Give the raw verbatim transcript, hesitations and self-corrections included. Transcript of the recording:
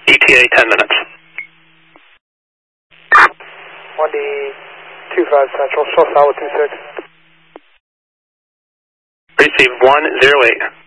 E T A ten minutes. one D two five Central, show solid two six. Receive one zero eight.